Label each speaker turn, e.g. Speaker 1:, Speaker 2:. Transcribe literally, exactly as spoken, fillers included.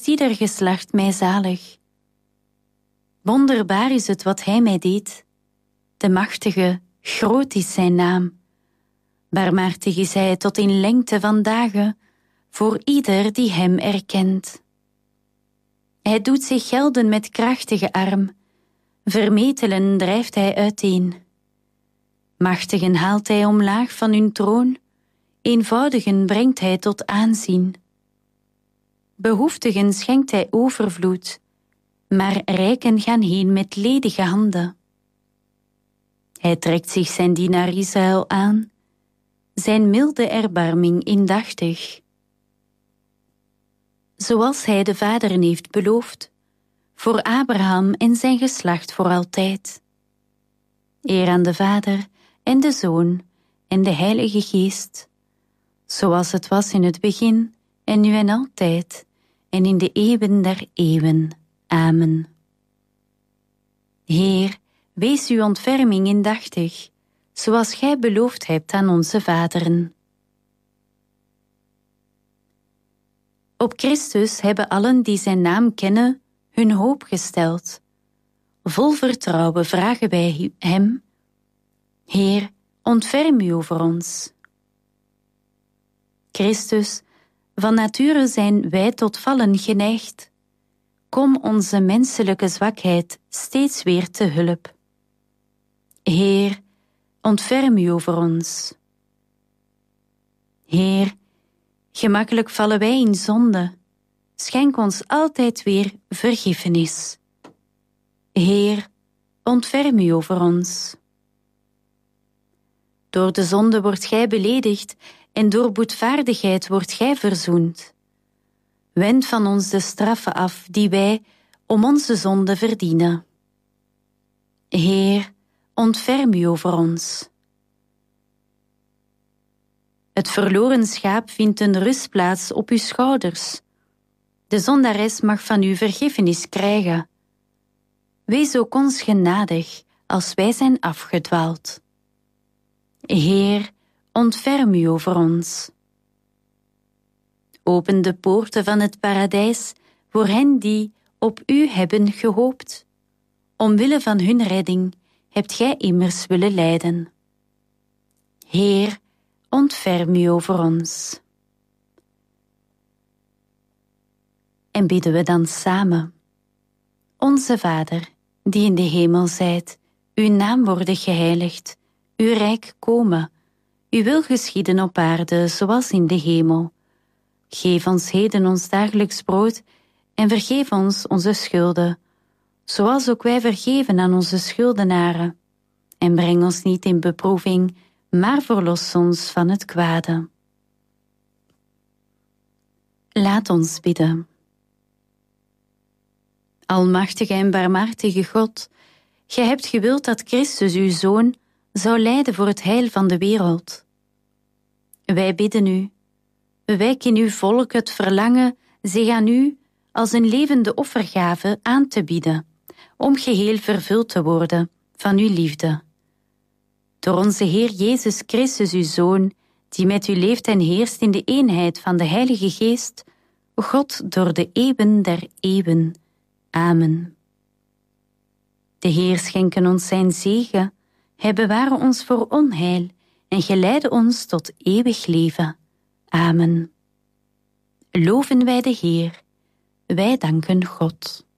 Speaker 1: prijst ieder geslacht mij zalig. Wonderbaar is het wat hij mij deed. De machtige, groot is zijn naam. Barmhartig is hij tot in lengte van dagen, voor ieder die hem erkent. Hij doet zich gelden met krachtige arm, vermetelen drijft hij uiteen. Machtigen haalt hij omlaag van hun troon, eenvoudigen brengt hij tot aanzien. Behoeftigen schenkt hij overvloed, maar rijken gaan heen met ledige handen. Hij trekt zich zijn dienaar Israël aan, zijn milde erbarming indachtig. Zoals hij de vaderen heeft beloofd, voor Abraham en zijn geslacht voor altijd. Eer aan de Vader en de Zoon en de Heilige Geest, zoals het was in het begin en nu en altijd en in de eeuwen der eeuwen. Amen. Heer, wees uw ontferming indachtig, zoals gij beloofd hebt aan onze vaderen. Op Christus hebben allen die zijn naam kennen hun hoop gesteld. Vol vertrouwen vragen wij hem: Heer, ontferm u over ons. Christus, van nature zijn wij tot vallen geneigd. Kom onze menselijke zwakheid steeds weer te hulp. Heer, ontferm u over ons. Heer, gemakkelijk vallen wij in zonde. Schenk ons altijd weer vergiffenis. Heer, ontferm u over ons. Door de zonde wordt gij beledigd en door boetvaardigheid wordt gij verzoend. Wend van ons de straffen af die wij om onze zonde verdienen. Heer, ontferm u over ons. Het verloren schaap vindt een rustplaats op uw schouders. De zondares mag van u vergiffenis krijgen. Wees ook ons genadig als wij zijn afgedwaald. Heer, ontferm u over ons. Open de poorten van het paradijs voor hen die op u hebben gehoopt. Omwille van hun redding hebt gij immers willen lijden. Heer, ontferm u over ons. En bidden we dan samen. Onze Vader, die in de hemel zijt, uw naam worden geheiligd, uw rijk komen, uw wil geschieden op aarde zoals in de hemel. Geef ons heden ons dagelijks brood en vergeef ons onze schulden, zoals ook wij vergeven aan onze schuldenaren. En breng ons niet in beproeving, maar verlos ons van het kwade. Laat ons bidden. Almachtige en barmhartige God, gij hebt gewild dat Christus uw Zoon zou lijden voor het heil van de wereld. Wij bidden u, wek in uw volk het verlangen zich aan u als een levende offergave aan te bieden, om geheel vervuld te worden van uw liefde. Door onze Heer Jezus Christus, uw Zoon, die met u leeft en heerst in de eenheid van de Heilige Geest, God door de eeuwen der eeuwen. Amen. De Heer schenke ons zijn zegen, hij beware ons voor onheil en geleide ons tot eeuwig leven. Amen. Loven wij de Heer, wij danken God.